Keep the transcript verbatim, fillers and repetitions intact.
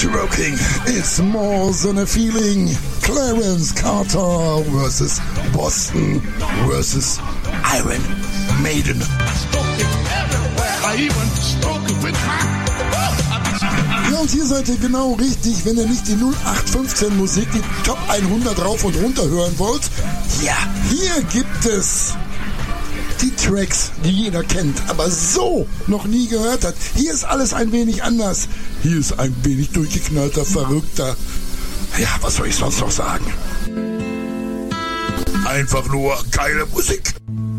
Stroking, it's more than a feeling. Clarence Carter versus Boston versus Iron Maiden. Ja, und hier seid ihr genau richtig, wenn ihr nicht die null acht fünfzehn Musik, die Top hundert rauf und runter hören wollt. Ja, hier gibt es die Tracks, die jeder kennt, aber so noch nie gehört hat. Hier ist alles ein wenig anders. Hier ist ein wenig durchgeknallter, verrückter. Ja, was soll ich sonst noch sagen? Einfach nur geile Musik.